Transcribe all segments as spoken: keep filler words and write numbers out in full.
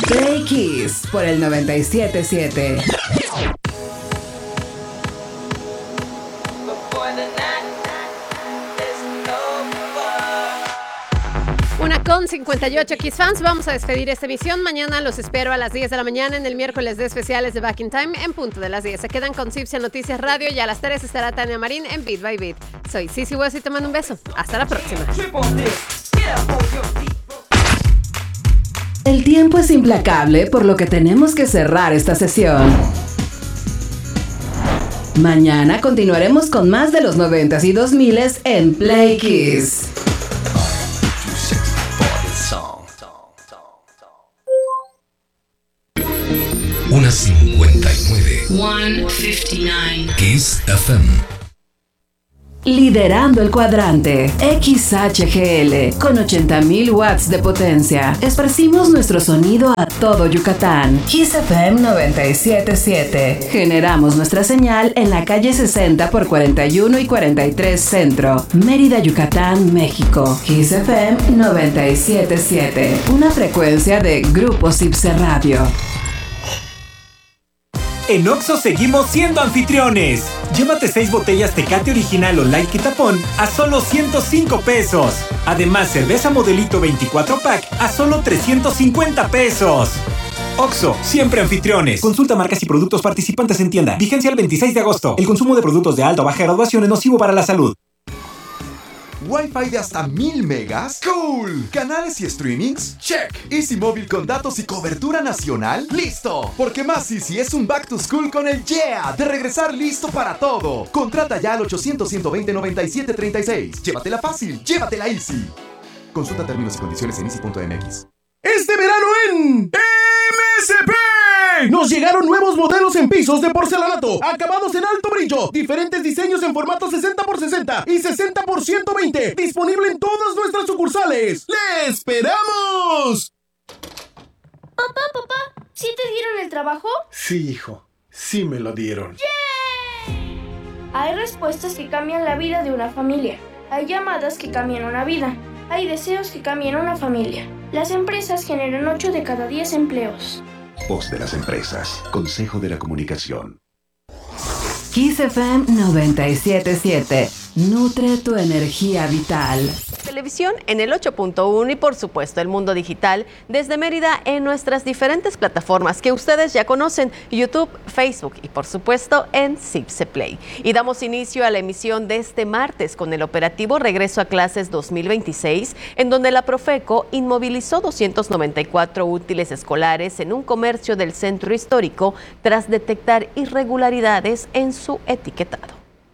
Play Kiss por el noventa y siete punto siete. Una con cincuenta y ocho Kiss Fans, vamos a despedir esta emisión. Mañana los espero a las diez de la mañana en el miércoles de especiales de Back in Time en punto de las diez. Se quedan con Cipcia Noticias Radio y a las tres estará Tania Marín en Beat by Beat. Soy Sisi Hueso y te mando un beso. Hasta la próxima. El tiempo es implacable, por lo que tenemos que cerrar esta sesión. Mañana continuaremos con más de los noventas y dos miles en Play Kiss. Una cincuenta y nueve. ciento cincuenta y nueve. Kiss F M. Liderando el cuadrante X H G L con ochenta mil watts de potencia. Esparcimos nuestro sonido a todo Yucatán. Kiss F M noventa y siete punto siete. Generamos nuestra señal en la calle sesenta por cuarenta y uno y cuarenta y tres Centro, Mérida, Yucatán, México. Kiss F M noventa y siete punto siete. Una frecuencia de Grupo Cipse Radio. En Oxxo seguimos siendo anfitriones. Llévate seis botellas Tecate Original o Light Quitapón a solo ciento cinco pesos. Además, cerveza Modelito veinticuatro pack a solo trescientos cincuenta pesos. Oxxo, siempre anfitriones. Consulta marcas y productos participantes en tienda. Vigencia el veintiséis de agosto. El consumo de productos de alta o baja graduación es nocivo para la salud. ¿Wi-Fi de hasta mil megas? ¡Cool! ¿Canales y streamings? ¡Check! ¿Easy Móvil con datos y cobertura nacional? ¡Listo! Porque más Easy es un back to school con el yeah de regresar listo para todo. Contrata ya al ochocientos, ciento veinte, noventa y siete, treinta y seis. Llévatela fácil, llévatela Easy. Consulta términos y condiciones en easy punto m x. Este verano en M S P nos llegaron nuevos modelos en pisos de porcelanato, acabados en alto brillo, diferentes diseños en formato sesenta por sesenta y sesenta por ciento veinte, disponible en todas nuestras sucursales. ¡Le esperamos! Papá, papá, ¿sí te dieron el trabajo? Sí, hijo, sí me lo dieron. ¡Yay! Hay respuestas que cambian la vida de una familia. Hay llamadas que cambian una vida. Hay deseos que cambian una familia. Las empresas generan ocho de cada diez empleos. Voz de las empresas. Consejo de la Comunicación. Kiss F M noventa y siete punto siete. Nutre tu energía vital. Televisión en el ocho punto uno y por supuesto el mundo digital desde Mérida en nuestras diferentes plataformas que ustedes ya conocen, YouTube, Facebook y por supuesto en Cipse Play. Y damos inicio a la emisión de este martes con el operativo Regreso a Clases dos mil veintiséis, en donde la Profeco inmovilizó doscientos noventa y cuatro útiles escolares en un comercio del centro histórico tras detectar irregularidades en su etiquetado.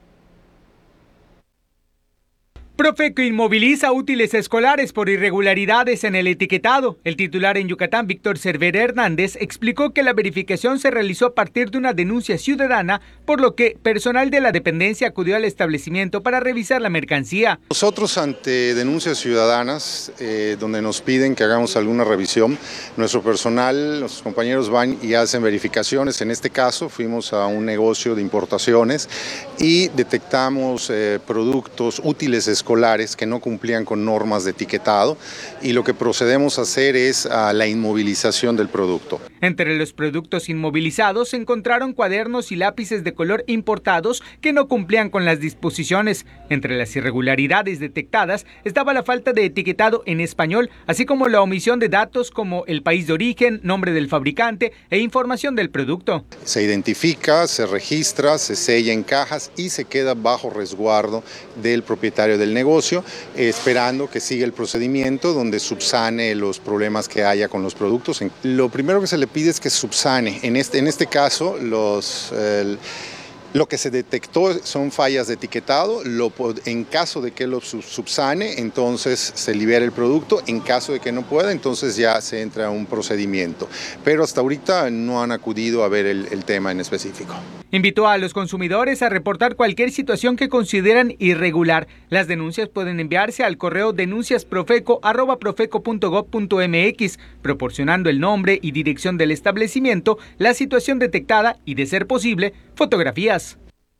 Profeco inmoviliza útiles escolares por irregularidades en el etiquetado. El titular en Yucatán, Víctor Cervera Hernández, explicó que la verificación se realizó a partir de una denuncia ciudadana, por lo que personal de la dependencia acudió al establecimiento para revisar la mercancía. Nosotros, ante denuncias ciudadanas, eh, donde nos piden que hagamos alguna revisión, nuestro personal, nuestros compañeros van y hacen verificaciones. En este caso, fuimos a un negocio de importaciones y detectamos eh, productos útiles escolares escolares que no cumplían con normas de etiquetado, y lo que procedemos a hacer es a la inmovilización del producto. Entre los productos inmovilizados se encontraron cuadernos y lápices de color importados que no cumplían con las disposiciones. Entre las irregularidades detectadas estaba la falta de etiquetado en español, así como la omisión de datos como el país de origen, nombre del fabricante e información del producto. Se identifica, se registra, se sella en cajas y se queda bajo resguardo del propietario del negocio, eh, esperando que siga el procedimiento donde subsane los problemas que haya con los productos. Lo primero que se le pide es que subsane. En este, en este caso, los... Eh, Lo que se detectó son fallas de etiquetado. Lo, en caso de que lo subsane, entonces se libera el producto. En caso de que no pueda, entonces ya se entra a un procedimiento. Pero hasta ahorita no han acudido a ver el, el tema en específico. Invitó a los consumidores a reportar cualquier situación que consideran irregular. Las denuncias pueden enviarse al correo denunciasprofeco arroba profeco punto gob punto mx, proporcionando el nombre y dirección del establecimiento, la situación detectada y, de ser posible, fotografías.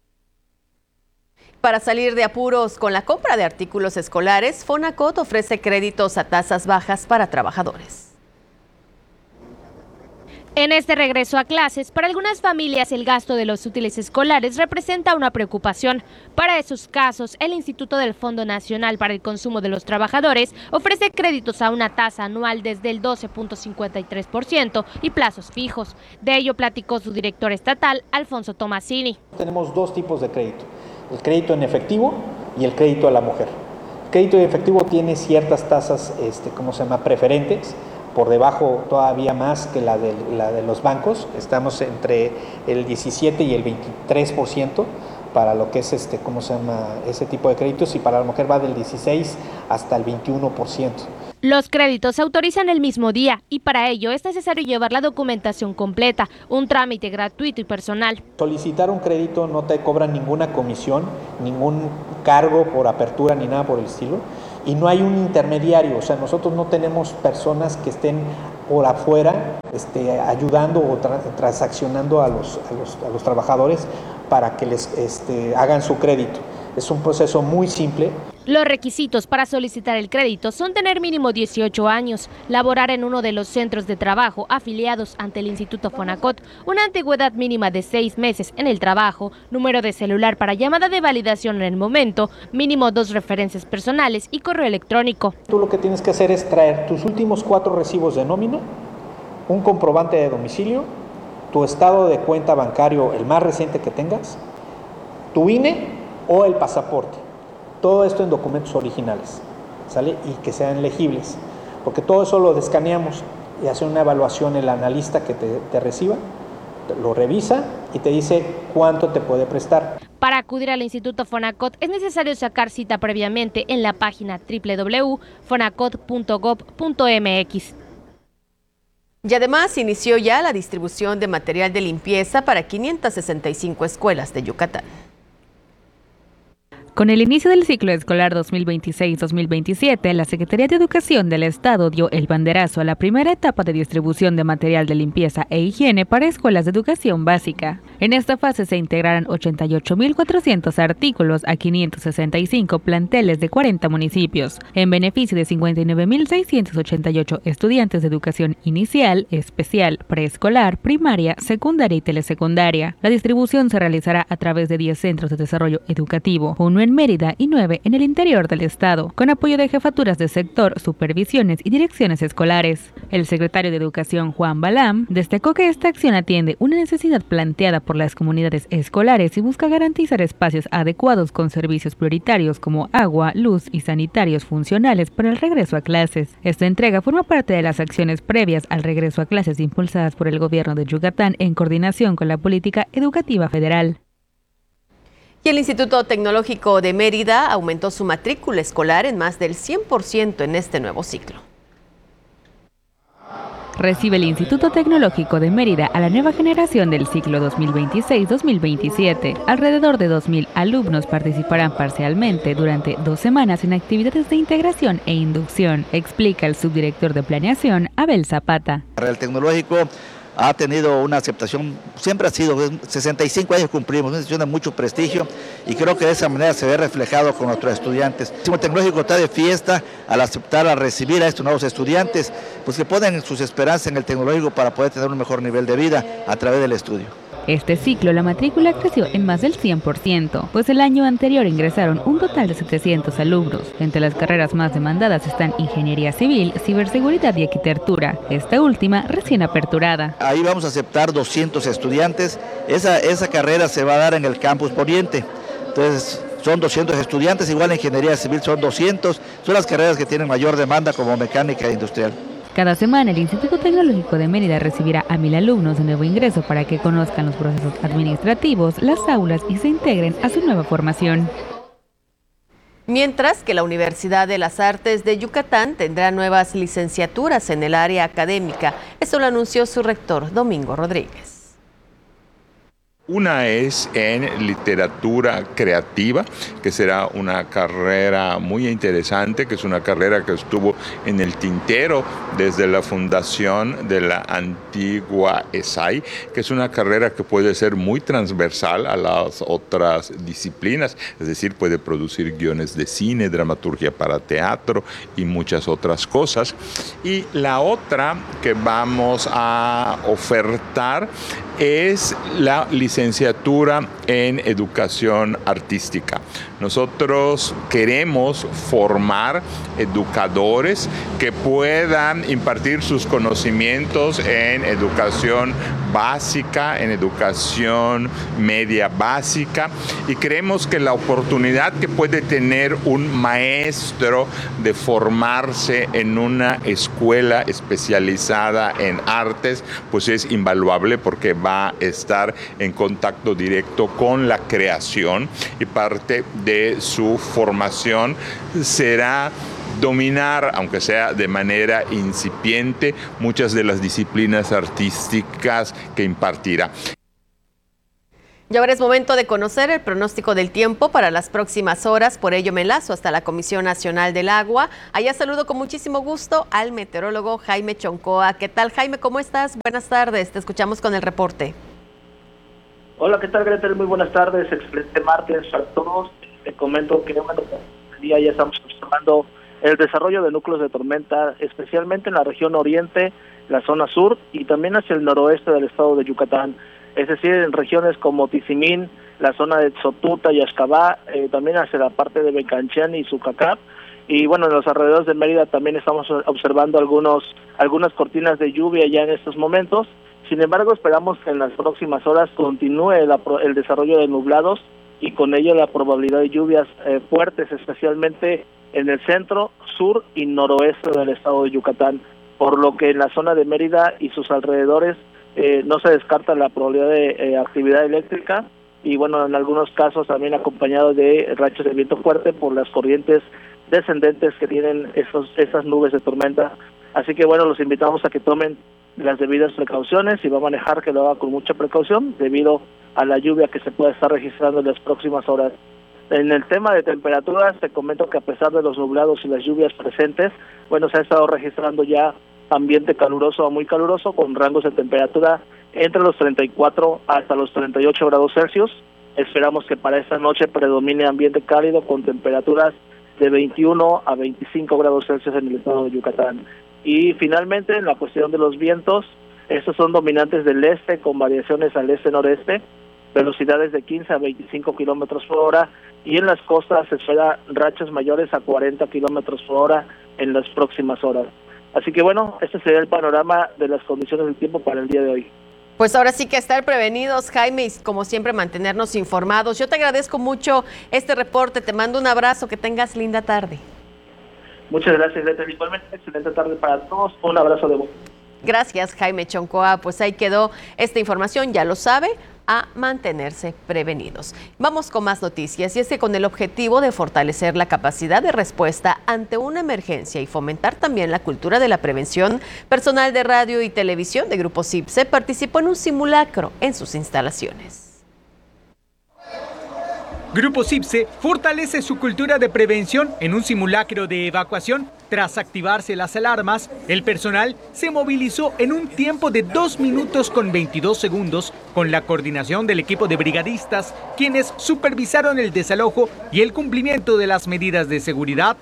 Para salir de apuros con la compra de artículos escolares, Fonacot ofrece créditos a tasas bajas para trabajadores. En este regreso a clases, para algunas familias el gasto de los útiles escolares representa una preocupación. Para esos casos, el Instituto del Fondo Nacional para el Consumo de los Trabajadores ofrece créditos a una tasa anual desde el doce punto cincuenta y tres por ciento y plazos fijos. De ello platicó su director estatal, Alfonso Tomasini. Tenemos dos tipos de crédito, el crédito en efectivo y el crédito a la mujer. El crédito en efectivo tiene ciertas tasas, este, ¿cómo se llama?, preferentes, por debajo todavía más que la de, la de los bancos. Estamos entre el diecisiete y el veintitrés por ciento para lo que es este, ¿cómo se llama?, ese tipo de créditos, y para la mujer va del dieciséis hasta el veintiuno por ciento. Los créditos se autorizan el mismo día y para ello es necesario llevar la documentación completa, un trámite gratuito y personal. Solicitar un crédito no te cobran ninguna comisión, ningún cargo por apertura ni nada por el estilo, y no hay un intermediario, o sea, nosotros no tenemos personas que estén por afuera este, ayudando o tra transaccionando a los, a, los, a los trabajadores para que les este, hagan su crédito. Es un proceso muy simple. Los requisitos para solicitar el crédito son tener mínimo dieciocho años, laborar en uno de los centros de trabajo afiliados ante el Instituto Fonacot, una antigüedad mínima de seis meses en el trabajo, número de celular para llamada de validación en el momento, mínimo dos referencias personales y correo electrónico. Tú lo que tienes que hacer es traer tus últimos cuatro recibos de nómina, un comprobante de domicilio, tu estado de cuenta bancario, el más reciente que tengas, tu I N E o el pasaporte. Todo esto en documentos originales, ¿sale? Y que sean legibles, porque todo eso lo escaneamos y hace una evaluación el analista que te, te reciba, lo revisa y te dice cuánto te puede prestar. Para acudir al Instituto Fonacot es necesario sacar cita previamente en la página doble u doble u doble u punto fonacot punto gob punto m x. Y además inició ya la distribución de material de limpieza para quinientas sesenta y cinco escuelas de Yucatán. Con el inicio del ciclo escolar dos mil veintiséis dos mil veintisiete, la Secretaría de Educación del Estado dio el banderazo a la primera etapa de distribución de material de limpieza e higiene para escuelas de educación básica. En esta fase se integrarán ochenta y ocho mil cuatrocientos artículos a quinientos sesenta y cinco planteles de cuarenta municipios, en beneficio de cincuenta y nueve mil seiscientos ochenta y ocho estudiantes de educación inicial, especial, preescolar, primaria, secundaria y telesecundaria. La distribución se realizará a través de diez centros de desarrollo educativo, uno en Mérida y nueve en el interior del estado, con apoyo de jefaturas de sector, supervisiones y direcciones escolares. El secretario de Educación, Juan Balam, destacó que esta acción atiende una necesidad planteada por las comunidades escolares y busca garantizar espacios adecuados con servicios prioritarios como agua, luz y sanitarios funcionales para el regreso a clases. Esta entrega forma parte de las acciones previas al regreso a clases impulsadas por el gobierno de Yucatán en coordinación con la política educativa federal. Y el Instituto Tecnológico de Mérida aumentó su matrícula escolar en más del cien por ciento en este nuevo ciclo. Recibe el Instituto Tecnológico de Mérida a la nueva generación del ciclo dos mil veintiséis dos mil veintisiete. Alrededor de dos mil alumnos participarán parcialmente durante dos semanas en actividades de integración e inducción, explica el subdirector de Planeación, Abel Zapata. El tecnológico ha tenido una aceptación, siempre ha sido, sesenta y cinco años cumplimos, una institución de mucho prestigio y creo que de esa manera se ve reflejado con nuestros estudiantes. El sistema tecnológico está de fiesta al aceptar, al recibir a estos nuevos estudiantes, pues que ponen sus esperanzas en el tecnológico para poder tener un mejor nivel de vida a través del estudio. Este ciclo la matrícula creció en más del cien por ciento, pues el año anterior ingresaron un total de setecientos alumnos. Entre las carreras más demandadas están Ingeniería Civil, Ciberseguridad y Arquitectura, esta última recién aperturada. Ahí vamos a aceptar doscientos estudiantes, esa, esa carrera se va a dar en el campus Poniente, entonces son doscientos estudiantes, igual en Ingeniería Civil son doscientos, son las carreras que tienen mayor demanda como mecánica e industrial. Cada semana el Instituto Tecnológico de Mérida recibirá a mil alumnos de nuevo ingreso para que conozcan los procesos administrativos, las aulas y se integren a su nueva formación. Mientras que la Universidad de las Artes de Yucatán tendrá nuevas licenciaturas en el área académica. Eso lo anunció su rector, Domingo Rodríguez. Una es en literatura creativa, que será una carrera muy interesante, que es una carrera que estuvo en el tintero desde la fundación de la antigua E S A I, que es una carrera que puede ser muy transversal a las otras disciplinas, es decir, puede producir guiones de cine, dramaturgia para teatro y muchas otras cosas. Y la otra que vamos a ofertar es la licenciatura en educación artística. Nosotros queremos formar educadores que puedan impartir sus conocimientos en educación básica, en educación media básica, y creemos que la oportunidad que puede tener un maestro de formarse en una escuela especializada en artes, pues es invaluable, porque va a estar en contacto directo con la creación, y parte de su formación será dominar, aunque sea de manera incipiente, muchas de las disciplinas artísticas que impartirá. Y ahora es momento de conocer el pronóstico del tiempo para las próximas horas. Por ello me enlazo hasta la Comisión Nacional del Agua. Allá saludo con muchísimo gusto al meteorólogo Jaime Choncoa. ¿Qué tal, Jaime? ¿Cómo estás? Buenas tardes. Te escuchamos con el reporte. Hola, ¿qué tal, Gretel? Muy buenas tardes. Excelente martes a todos. Te comento que bueno, el día ya estamos observando el desarrollo de núcleos de tormenta, especialmente en la región oriente, la zona sur y también hacia el noroeste del estado de Yucatán. Es decir, en regiones como Tizimín, la zona de Sotuta y Axcabá, eh, también hacia la parte de Becanchán y Sucacap. Y bueno, en los alrededores de Mérida también estamos observando algunos algunas cortinas de lluvia ya en estos momentos. Sin embargo, esperamos que en las próximas horas continúe la, el desarrollo de nublados y con ello la probabilidad de lluvias eh, fuertes, especialmente en el centro, sur y noroeste del estado de Yucatán, por lo que en la zona de Mérida y sus alrededores eh, no se descarta la probabilidad de eh, actividad eléctrica y bueno, en algunos casos también acompañado de rachas de viento fuerte por las corrientes descendentes que tienen esos, esas nubes de tormenta. Así que bueno, los invitamos a que tomen las debidas precauciones y va a manejar que lo haga con mucha precaución debido a la lluvia que se puede estar registrando en las próximas horas. En el tema de temperaturas, te comento que a pesar de los nublados y las lluvias presentes, bueno, se ha estado registrando ya ambiente caluroso a muy caluroso, con rangos de temperatura entre los treinta y cuatro hasta los treinta y ocho grados Celsius. Esperamos que para esta noche predomine ambiente cálido con temperaturas de veintiuno a veinticinco grados Celsius en el estado de Yucatán. Y finalmente, en la cuestión de los vientos, estos son dominantes del este con variaciones al este-noreste, velocidades de quince a veinticinco kilómetros por hora, y en las costas se espera rachas mayores a cuarenta kilómetros por hora en las próximas horas. Así que bueno, este sería el panorama de las condiciones del tiempo para el día de hoy. Pues ahora sí que estar prevenidos, Jaime, y como siempre mantenernos informados. Yo te agradezco mucho este reporte, te mando un abrazo, que tengas linda tarde. Muchas gracias, Gretel. Igualmente, excelente tarde para todos. Un abrazo de vos. Gracias, Jaime Choncoa. Pues ahí quedó esta información, ya lo sabe, a mantenerse prevenidos. Vamos con más noticias, y es que con el objetivo de fortalecer la capacidad de respuesta ante una emergencia y fomentar también la cultura de la prevención, personal de radio y televisión de Grupo CIPSE participó en un simulacro en sus instalaciones. Grupo CIPSE fortalece su cultura de prevención en un simulacro de evacuación. Tras activarse las alarmas, el personal se movilizó en un tiempo de dos minutos con veintidós segundos con la coordinación del equipo de brigadistas, quienes supervisaron el desalojo y el cumplimiento de las medidas de seguridad.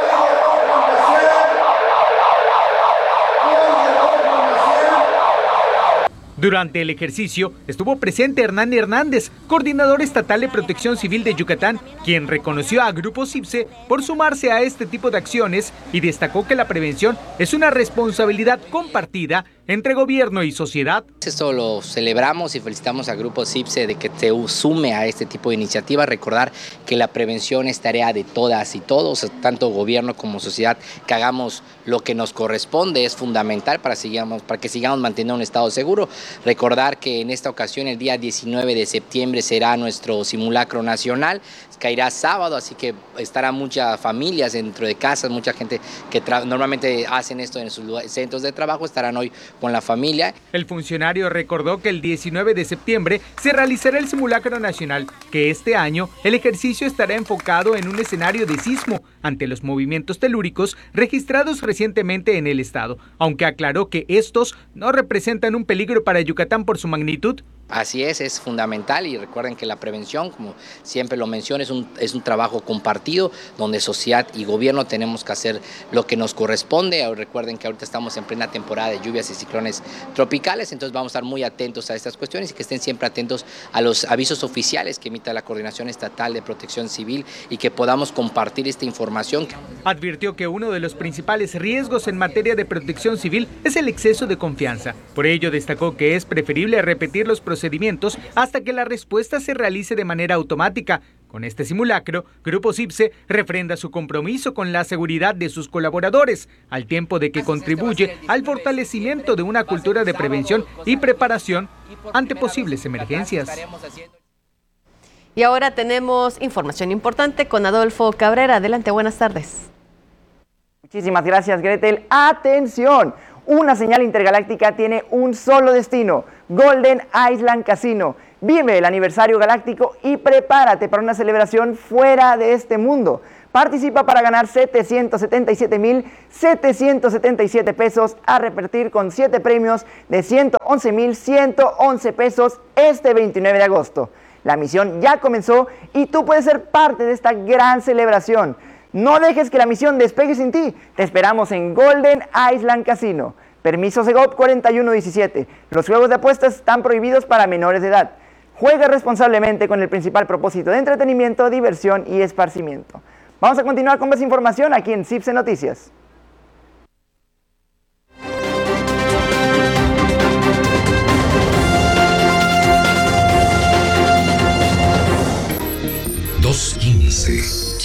Durante el ejercicio estuvo presente Hernán Hernández, coordinador estatal de Protección Civil de Yucatán, quien reconoció a Grupo CIPSE por sumarse a este tipo de acciones y destacó que la prevención es una responsabilidad compartida entre gobierno y sociedad. Esto lo celebramos y felicitamos a Grupo CIPSE de que se sume a este tipo de iniciativas. Recordar que la prevención es tarea de todas y todos, tanto gobierno como sociedad, que hagamos lo que nos corresponde, es fundamental para, sigamos, para que sigamos manteniendo un estado seguro. Recordar que en esta ocasión, el día diecinueve de septiembre, será nuestro simulacro nacional, caerá sábado, así que estarán muchas familias dentro de casas, mucha gente que normalmente hacen esto en sus centros de trabajo, estarán hoy con la familia. El funcionario recordó que el diecinueve de septiembre se realizará el simulacro nacional, que este año el ejercicio estará enfocado en un escenario de sismo ante los movimientos telúricos registrados recientemente en el estado, aunque aclaró que estos no representan un peligro para Yucatán por su magnitud. Así es, es fundamental y recuerden que la prevención, como siempre lo menciono, es un, es un trabajo compartido donde sociedad y gobierno tenemos que hacer lo que nos corresponde. Recuerden que ahorita estamos en plena temporada de lluvias y ciclones tropicales, entonces vamos a estar muy atentos a estas cuestiones y que estén siempre atentos a los avisos oficiales que emita la Coordinación Estatal de Protección Civil y que podamos compartir esta información. Advirtió que uno de los principales riesgos en materia de protección civil es el exceso de confianza. Por ello destacó que es preferible repetir los procedimientos hasta que la respuesta se realice de manera automática. Con este simulacro, Grupo CIPSE refrenda su compromiso con la seguridad de sus colaboradores, al tiempo de que contribuye al fortalecimiento de una cultura de prevención y preparación ante posibles emergencias. Y ahora tenemos información importante con Adolfo Cabrera. Adelante, buenas tardes. Muchísimas gracias, Gretel. ¡Atención! Una señal intergaláctica tiene un solo destino, Golden Island Casino. Vive el aniversario galáctico y prepárate para una celebración fuera de este mundo. Participa para ganar setecientos setenta y siete mil setecientos setenta y siete pesos a repartir con siete premios de ciento once mil ciento once pesos este veintinueve de agosto. La misión ya comenzó y tú puedes ser parte de esta gran celebración. No dejes que la misión despegue sin ti. Te esperamos en Golden Island Casino. Permiso Segov cuarenta y uno diecisiete. Los juegos de apuestas están prohibidos para menores de edad. Juega responsablemente con el principal propósito de entretenimiento, diversión y esparcimiento. Vamos a continuar con más información aquí en CIPSE Noticias. dos quince.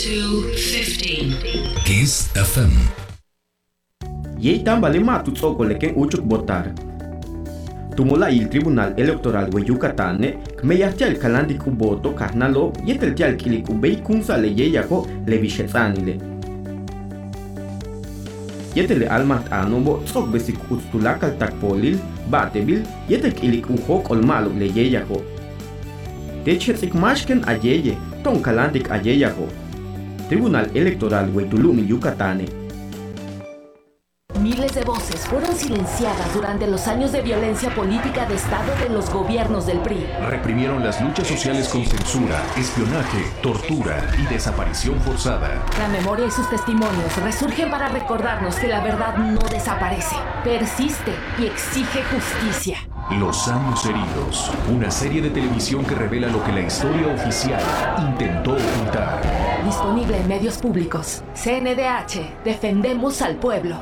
Kiss F M. Yei tambale matu tsoko leken uchuk votar. Tumula il Tribunal Electoral de Yucatán, kmeyahtial kalandiku voto kahnalo yeteltial kiliku beikunsa le yeyako le vishetsanile. Yetele almat anobo tsok besik utstulakal takpolil, batebil, yetel kiliku hok olmaluk le yeyako. Techetsik mashken ayeye, ton kalandik ayeyako. Tribunal Electoral Huaytulumi, Yucatán. Miles de voces fueron silenciadas durante los años de violencia política de Estado de los gobiernos del P R I. Reprimieron las luchas sociales con censura, espionaje, tortura y desaparición forzada. La memoria y sus testimonios resurgen para recordarnos que la verdad no desaparece, persiste y exige justicia. Los años heridos, una serie de televisión que revela lo que la historia oficial intentó ocultar. Disponible en medios públicos. C N D H, defendemos al pueblo.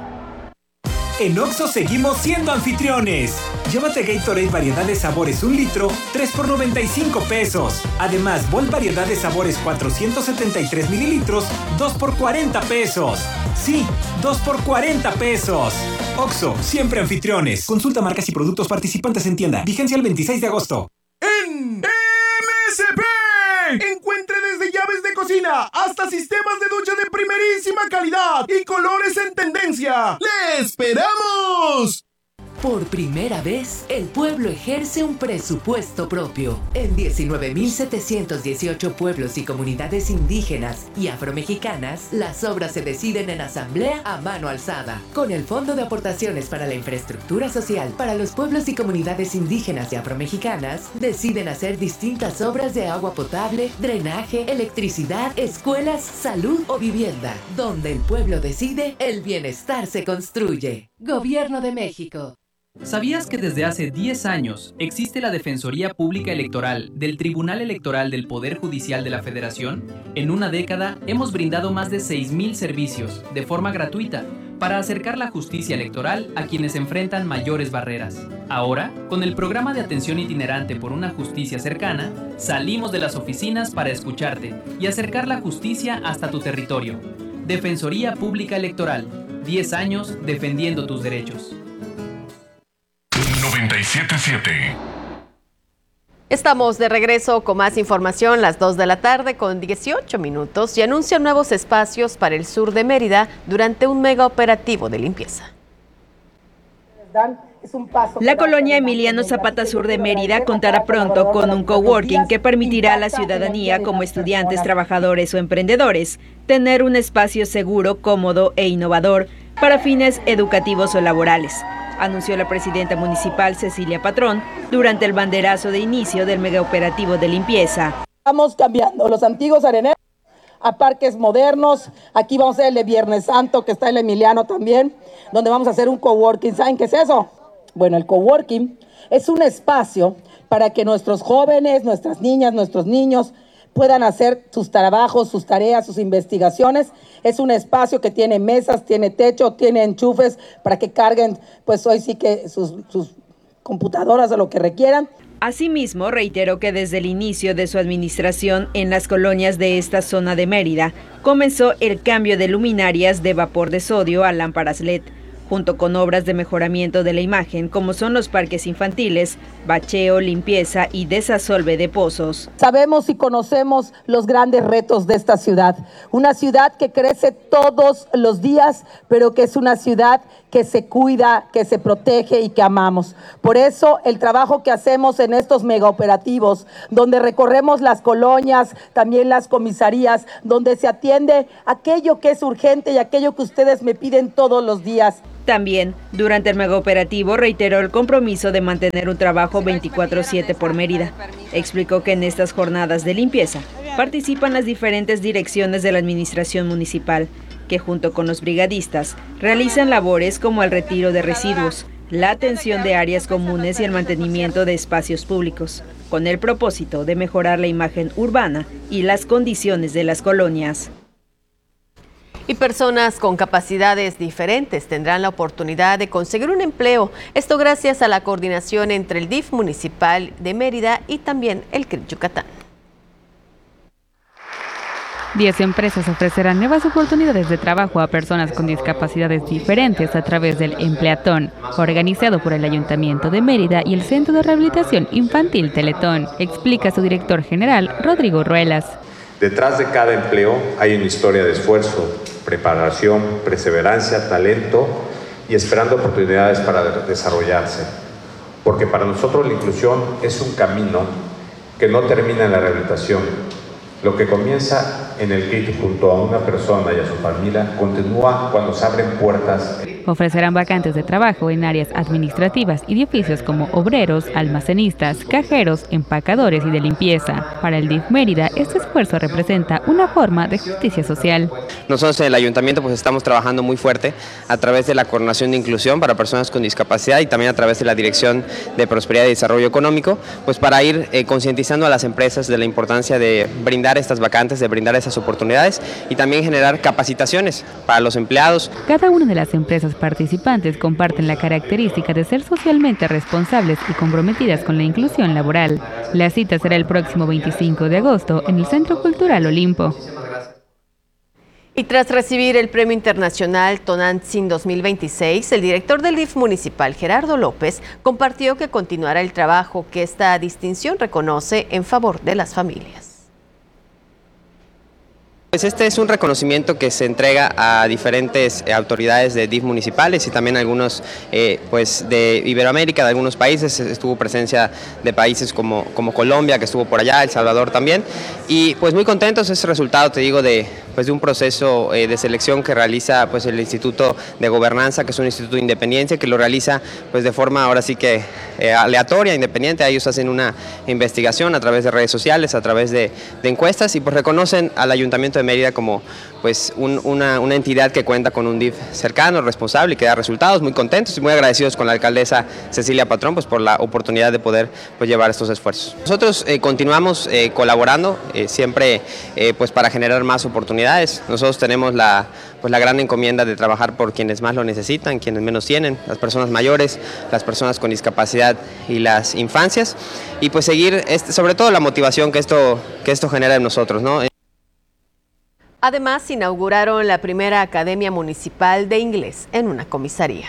En Oxxo seguimos siendo anfitriones. Llévate Gatorade variedad de sabores un litro, tres por noventa y cinco pesos. Además, Volt variedad de sabores cuatrocientos setenta y tres mililitros, dos por cuarenta pesos. Sí, dos por cuarenta pesos. Oxxo, siempre anfitriones. Consulta marcas y productos participantes en tienda. Vigencia el veintiséis de agosto. En M S P encuentre desde llaves de cocina hasta sistemas de ducha de primerísima calidad y colores en tendencia. ¡Le esperamos! Por primera vez, el pueblo ejerce un presupuesto propio. En diecinueve mil setecientos dieciocho pueblos y comunidades indígenas y afromexicanas, las obras se deciden en asamblea a mano alzada. Con el Fondo de Aportaciones para la Infraestructura Social para los pueblos y comunidades indígenas y afromexicanas, deciden hacer distintas obras de agua potable, drenaje, electricidad, escuelas, salud o vivienda. Donde el pueblo decide, el bienestar se construye. Gobierno de México. ¿Sabías que desde hace diez años existe la Defensoría Pública Electoral del Tribunal Electoral del Poder Judicial de la Federación? En una década hemos brindado más de seis mil servicios de forma gratuita para acercar la justicia electoral a quienes enfrentan mayores barreras. Ahora, con el programa de atención itinerante por una justicia cercana, salimos de las oficinas para escucharte y acercar la justicia hasta tu territorio. Defensoría Pública Electoral, diez años defendiendo tus derechos. noventa y siete punto siete. Estamos de regreso con más información, las dos de la tarde con dieciocho minutos, y anuncian nuevos espacios para el sur de Mérida durante un mega operativo de limpieza. La colonia Emiliano Zapata Sur de Mérida contará pronto con un coworking que permitirá a la ciudadanía, como estudiantes, trabajadores o emprendedores, tener un espacio seguro, cómodo e innovador para fines educativos o laborales, anunció la presidenta municipal Cecilia Patrón durante el banderazo de inicio del megaoperativo de limpieza. Estamos cambiando los antiguos areneros a parques modernos. Aquí vamos a hacer el de Viernes Santo, que está el Emiliano también, donde vamos a hacer un coworking. ¿Saben qué es eso? Bueno, el coworking es un espacio para que nuestros jóvenes, nuestras niñas, nuestros niños puedan hacer sus trabajos, sus tareas, sus investigaciones. Es un espacio que tiene mesas, tiene techo, tiene enchufes para que carguen, pues hoy sí que sus, sus computadoras o lo que requieran. Asimismo, reiteró que desde el inicio de su administración en las colonias de esta zona de Mérida, comenzó el cambio de luminarias de vapor de sodio a lámparas L E D, junto con obras de mejoramiento de la imagen, como son los parques infantiles, bacheo, limpieza y desasolve de pozos. Sabemos y conocemos los grandes retos de esta ciudad, una ciudad que crece todos los días, pero que es una ciudad que se cuida, que se protege y que amamos. Por eso el trabajo que hacemos en estos megaoperativos, donde recorremos las colonias, también las comisarías, donde se atiende aquello que es urgente y aquello que ustedes me piden todos los días. También, durante el megaoperativo, reiteró el compromiso de mantener un trabajo veinticuatro siete por Mérida. Explicó que en estas jornadas de limpieza participan las diferentes direcciones de la administración municipal, que junto con los brigadistas realizan labores como el retiro de residuos, la atención de áreas comunes y el mantenimiento de espacios públicos, con el propósito de mejorar la imagen urbana y las condiciones de las colonias. Y personas con capacidades diferentes tendrán la oportunidad de conseguir un empleo. Esto gracias a la coordinación entre el D I F municipal de Mérida y también el C R I Yucatán. Diez empresas ofrecerán nuevas oportunidades de trabajo a personas con discapacidades diferentes a través del Empleatón, organizado por el Ayuntamiento de Mérida y el Centro de Rehabilitación Infantil Teletón, explica su director general, Rodrigo Ruelas. Detrás de cada empleo hay una historia de esfuerzo, preparación, perseverancia, talento y esperando oportunidades para desarrollarse. Porque para nosotros la inclusión es un camino que no termina en la rehabilitación. Lo que comienza en el C R I junto a una persona y a su familia continúa cuando se abren puertas. Ofrecerán vacantes de trabajo en áreas administrativas y de oficios como obreros, almacenistas, cajeros, empacadores y de limpieza. Para el D I F Mérida, este esfuerzo representa una forma de justicia social. Nosotros en el ayuntamiento pues estamos trabajando muy fuerte a través de la coordinación de inclusión para personas con discapacidad y también a través de la Dirección de Prosperidad y Desarrollo Económico, pues para ir eh, concientizando a las empresas de la importancia de brindar estas vacantes, de brindar esas oportunidades y también generar capacitaciones para los empleados. Cada una de las empresas participantes comparten la característica de ser socialmente responsables y comprometidas con la inclusión laboral. La cita será el próximo veinticinco de agosto en el Centro Cultural Olimpo. Y tras recibir el Premio Internacional Tonantzin dos mil veintiséis, el director del D I F municipal, Gerardo López, compartió que continuará el trabajo que esta distinción reconoce en favor de las familias. Pues este es un reconocimiento que se entrega a diferentes autoridades de D I F municipales y también algunos eh, pues de Iberoamérica, de algunos países. Estuvo presencia de países como, como Colombia, que estuvo por allá, El Salvador también. Y pues muy contentos, es resultado, te digo, de, pues de un proceso eh, de selección que realiza pues el Instituto de Gobernanza, que es un instituto independiente, que lo realiza pues de forma ahora sí que eh, aleatoria, independiente. Ellos hacen una investigación a través de redes sociales, a través de, de encuestas y pues reconocen al Ayuntamiento de Mérida como pues un, una, una entidad que cuenta con un D I F cercano, responsable y que da resultados. Muy contentos y muy agradecidos con la alcaldesa Cecilia Patrón pues por la oportunidad de poder pues llevar estos esfuerzos. Nosotros eh, continuamos eh, colaborando eh, siempre eh, pues para generar más oportunidades. Nosotros tenemos la pues la gran encomienda de trabajar por quienes más lo necesitan, quienes menos tienen, las personas mayores, las personas con discapacidad y las infancias, y pues seguir este, sobre todo la motivación que esto que esto genera en nosotros, ¿no? Además, inauguraron la primera Academia Municipal de Inglés en una comisaría.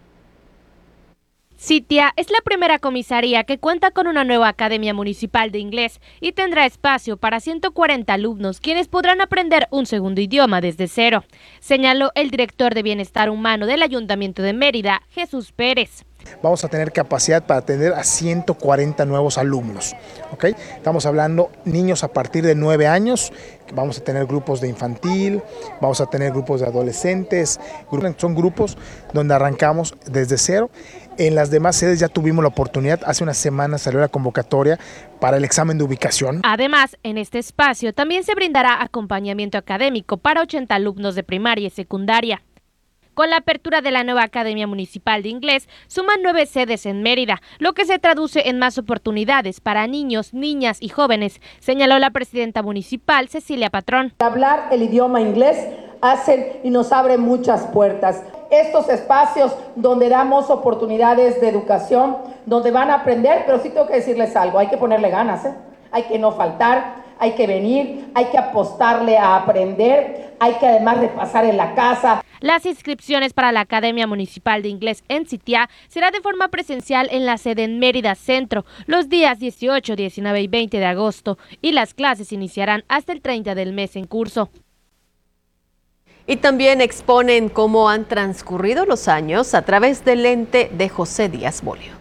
Citia es la primera comisaría que cuenta con una nueva Academia Municipal de Inglés y tendrá espacio para ciento cuarenta alumnos, quienes podrán aprender un segundo idioma desde cero, señaló el director de Bienestar Humano del Ayuntamiento de Mérida, Jesús Pérez. Vamos a tener capacidad para atender a ciento cuarenta nuevos alumnos, ¿ok? Estamos hablando niños a partir de nueve años, vamos a tener grupos de infantil, vamos a tener grupos de adolescentes, son grupos donde arrancamos desde cero. En las demás sedes ya tuvimos la oportunidad, hace unas semanas salió la convocatoria para el examen de ubicación. Además, en este espacio también se brindará acompañamiento académico para ochenta alumnos de primaria y secundaria. Con la apertura de la nueva Academia Municipal de Inglés, suman nueve sedes en Mérida, lo que se traduce en más oportunidades para niños, niñas y jóvenes, señaló la presidenta municipal, Cecilia Patrón. Hablar el idioma inglés hace y nos abre muchas puertas. Estos espacios donde damos oportunidades de educación, donde van a aprender, pero sí tengo que decirles algo, hay que ponerle ganas, ¿eh? Hay que no faltar, hay que venir, hay que apostarle a aprender, hay que además repasar en la casa. Las inscripciones para la Academia Municipal de Inglés en Sitiá será de forma presencial en la sede en Mérida Centro los días dieciocho, diecinueve y veinte de agosto y las clases iniciarán hasta el treinta del mes en curso. Y también exponen cómo han transcurrido los años a través del lente de José Díaz Bolio.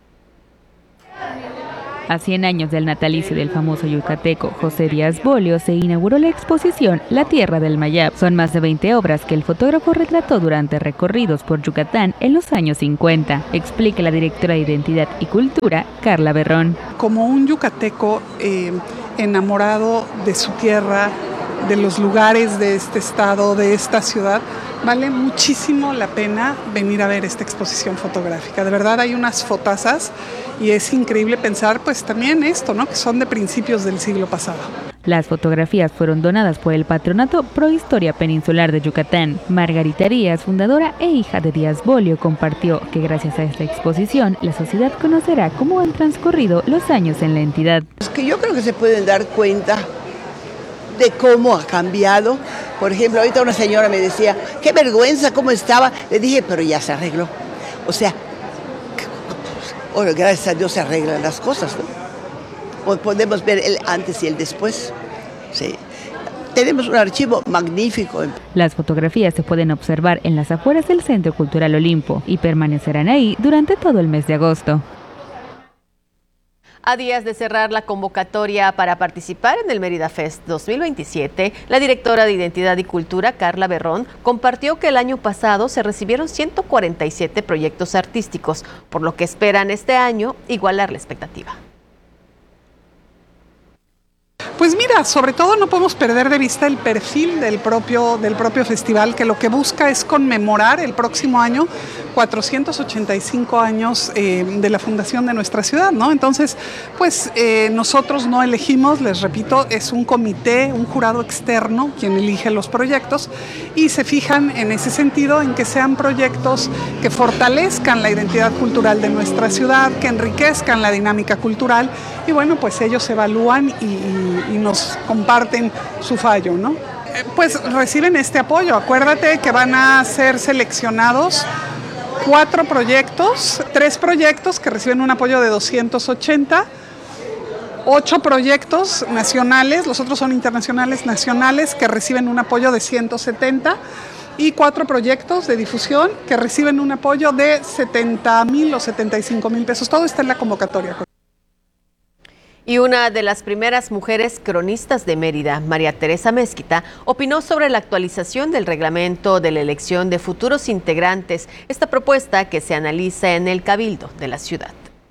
A cien años del natalicio del famoso yucateco José Díaz Bolio se inauguró la exposición La Tierra del Mayab. Son más de veinte obras que el fotógrafo retrató durante recorridos por Yucatán en los años cincuenta, explica la directora de Identidad y Cultura, Carla Berrón. Como un yucateco eh, enamorado de su tierra, de los lugares de este estado, de esta ciudad, vale muchísimo la pena venir a ver esta exposición fotográfica. De verdad hay unas fotazas y es increíble pensar pues también esto, ¿no? Que son de principios del siglo pasado. Las fotografías fueron donadas por el Patronato Prohistoria Peninsular de Yucatán. Margarita Díaz, fundadora e hija de Díaz Bolio, compartió que gracias a esta exposición la sociedad conocerá cómo han transcurrido los años en la entidad. Es que yo creo que se pueden dar cuenta de cómo ha cambiado. Por ejemplo, ahorita una señora me decía, qué vergüenza cómo estaba. Le dije, pero ya se arregló. O sea, bueno, gracias a Dios se arreglan las cosas, ¿no? Podemos ver el antes y el después. Sí. Tenemos un archivo magnífico. Las fotografías se pueden observar en las afueras del Centro Cultural Olimpo y permanecerán ahí durante todo el mes de agosto. A días de cerrar la convocatoria para participar en el Mérida Fest dos mil veintisiete, la directora de Identidad y Cultura, Carla Berrón, compartió que el año pasado se recibieron ciento cuarenta y siete proyectos artísticos, por lo que esperan este año igualar la expectativa. Pues mira, sobre todo no podemos perder de vista el perfil del propio, del propio festival, que lo que busca es conmemorar el próximo año cuatrocientos ochenta y cinco años eh, de la fundación de nuestra ciudad, ¿no? Entonces, pues eh, nosotros no elegimos, les repito, es un comité, un jurado externo quien elige los proyectos y se fijan en ese sentido en que sean proyectos que fortalezcan la identidad cultural de nuestra ciudad, que enriquezcan la dinámica cultural y bueno, pues ellos evalúan y, y, y nos comparten su fallo, ¿no? Eh, pues reciben este apoyo, acuérdate que van a ser seleccionados cuatro proyectos, tres proyectos que reciben un apoyo de doscientos ochenta, ocho proyectos nacionales, los otros son internacionales, nacionales, que reciben un apoyo de ciento setenta y cuatro proyectos de difusión que reciben un apoyo de setenta mil o setenta y cinco mil pesos. Todo está en la convocatoria. Y una de las primeras mujeres cronistas de Mérida, María Teresa Mezquita, opinó sobre la actualización del reglamento de la elección de futuros integrantes, esta propuesta que se analiza en el Cabildo de la ciudad.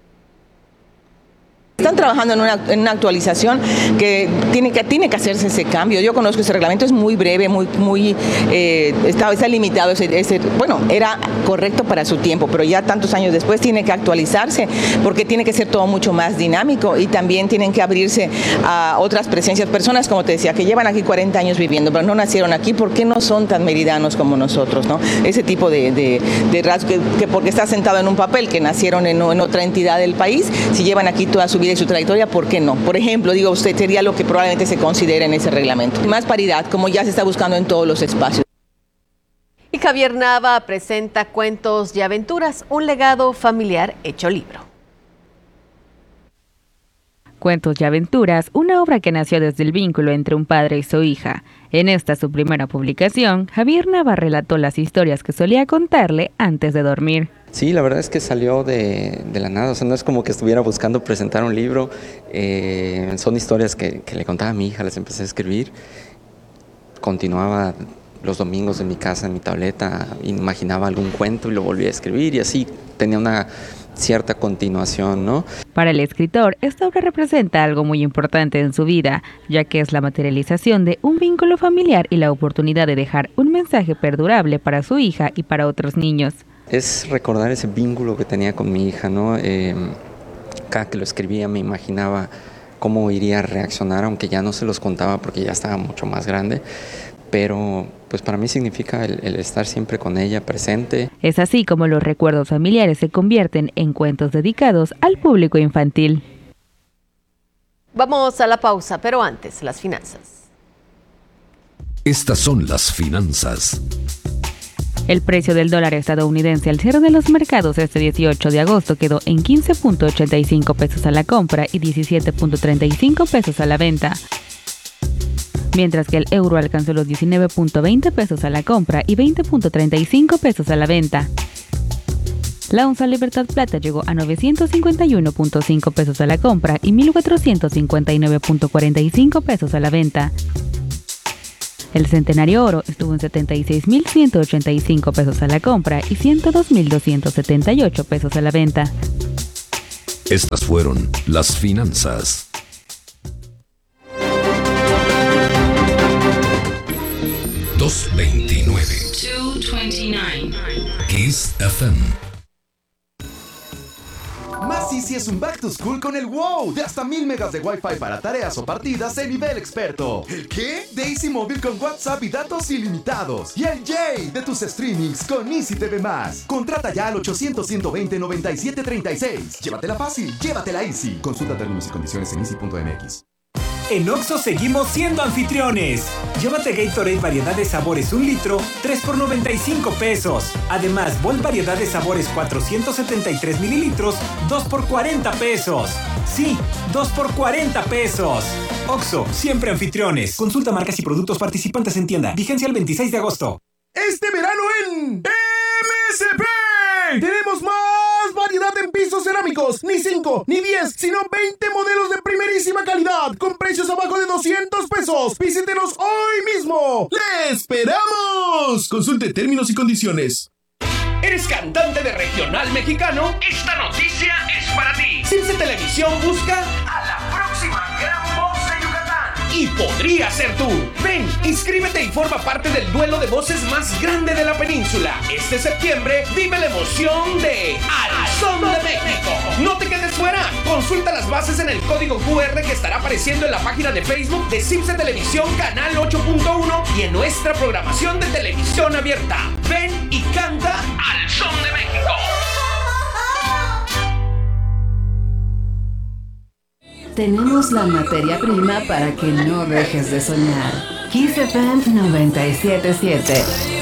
Están trabajando en una, en una actualización que tiene, que tiene que hacerse ese cambio. Yo conozco ese reglamento, es muy breve, muy, muy eh, está, está limitado. Ese, ese, bueno, era correcto para su tiempo, pero ya tantos años después tiene que actualizarse porque tiene que ser todo mucho más dinámico y también tienen que abrirse a otras presencias, personas, como te decía, que llevan aquí cuarenta años viviendo, pero no nacieron aquí, ¿por qué no son tan meridanos como nosotros, ¿no? Ese tipo de, de, de rasgos que, que porque está sentado en un papel, que nacieron en, en otra entidad del país, si llevan aquí toda su vida y su trayectoria, ¿por qué no? Por ejemplo, digo, usted sería lo que probablemente se considera en ese reglamento. Más paridad, como ya se está buscando en todos los espacios. Y Javier Nava presenta Cuentos y Aventuras, un legado familiar hecho libro. Cuentos y Aventuras, una obra que nació desde el vínculo entre un padre y su hija. En esta su primera publicación, Javier Nava relató las historias que solía contarle antes de dormir. Sí, la verdad es que salió de, de la nada, o sea, no es como que estuviera buscando presentar un libro, eh, son historias que, que le contaba a mi hija, les empecé a escribir, continuaba los domingos en mi casa, en mi tableta, imaginaba algún cuento y lo volvía a escribir y así tenía una cierta continuación, ¿no? Para el escritor, esta obra representa algo muy importante en su vida, ya que es la materialización de un vínculo familiar y la oportunidad de dejar un mensaje perdurable para su hija y para otros niños. Es recordar ese vínculo que tenía con mi hija, ¿no? Eh, cada que lo escribía me imaginaba cómo iría a reaccionar, aunque ya no se los contaba porque ya estaba mucho más grande, pero pues para mí significa el, el estar siempre con ella presente. Es así como los recuerdos familiares se convierten en cuentos dedicados al público infantil. Vamos a la pausa, pero antes, las finanzas. Estas son las finanzas. El precio del dólar estadounidense al cierre de los mercados este dieciocho de agosto quedó en quince punto ochenta y cinco pesos a la compra y diecisiete punto treinta y cinco pesos a la venta. Mientras que el euro alcanzó los diecinueve punto veinte pesos a la compra y veinte punto treinta y cinco pesos a la venta. La onza Libertad Plata llegó a novecientos cincuenta y uno punto cinco pesos a la compra y mil cuatrocientos cincuenta y nueve punto cuarenta y cinco pesos a la venta. El Centenario Oro estuvo en setenta y seis mil ciento ochenta y cinco pesos a la compra y ciento dos mil doscientos setenta y ocho pesos a la venta. Estas fueron las finanzas. dos veintinueve. Kiss F M. Más Easy es un back to school con el wow de hasta mil megas de Wi-Fi para tareas o partidas de nivel experto. ¿El qué? De Easy Móvil con WhatsApp y datos ilimitados. Y el Yay de tus streamings con Easy T V más. Contrata ya al ochocientos, ciento veinte, noventa y siete treinta y seis. Llévatela fácil, llévatela Easy. Consulta términos y condiciones en easy punto m x. En Oxxo seguimos siendo anfitriones. Llévate Gatorade variedad de sabores un litro, tres por noventa y cinco pesos. Además, Volt variedad de sabores cuatrocientos setenta y tres mililitros, dos por cuarenta pesos. Sí, dos por cuarenta pesos. Oxxo, siempre anfitriones. Consulta marcas y productos participantes en tienda. Vigencia el veintiséis de agosto. Este verano en M S P tenemos más variedad en pisos cerámicos. Ni cinco, ni diez, sino veinte modelos de primerísima calidad con precios abajo de doscientos pesos. Visítenos hoy mismo. ¡Le esperamos! Consulte términos y condiciones. ¿Eres cantante de regional mexicano? Esta noticia es para ti. Cipse Televisión busca a la próxima gran voz de Yucatán. Y podría ser tú. Ven, inscríbete y forma parte del duelo de voces más grande de la península. Este septiembre vive la emoción de Al Son de México. No te quedes fuera. Consulta las bases en el código cu erre que estará apareciendo en la página de Facebook de Cipse Televisión Canal ocho punto uno y en nuestra programación de televisión abierta. Ven y canta Al Son de México. Tenemos la materia prima para que no dejes de soñar. Kiss F M noventa y siete punto siete.